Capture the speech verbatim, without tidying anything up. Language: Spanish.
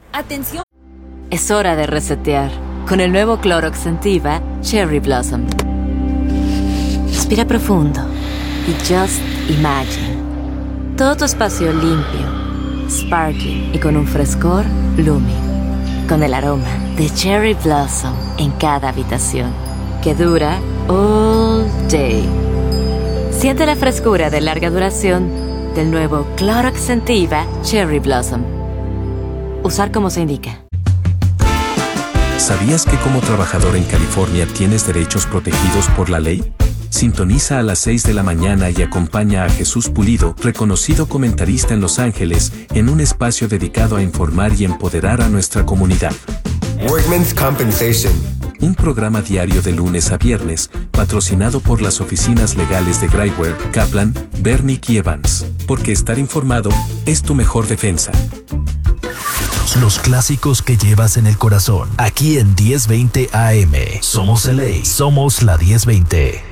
Atención. Es hora de resetear con el nuevo Clorox Scentiva Cherry Blossom. Respira profundo y just imagine. Todo tu espacio limpio, sparkling y con un frescor blooming. Con el aroma de Cherry Blossom en cada habitación, que dura all day. Siente la frescura de larga duración del nuevo Clorox Scentiva Cherry Blossom. Usar como se indica. ¿Sabías que como trabajador en California tienes derechos protegidos por la ley? Sintoniza a las seis de la mañana y acompaña a Jesús Pulido, reconocido comentarista en Los Ángeles, en un espacio dedicado a informar y empoderar a nuestra comunidad. Workmen's Compensation. Un programa diario de lunes a viernes, patrocinado por las oficinas legales de Graiwer, Kaplan, Bernick y Evans. Porque estar informado es tu mejor defensa. Los clásicos que llevas en el corazón. Aquí en diez veinte A M. Somos L A. Somos la diez veinte.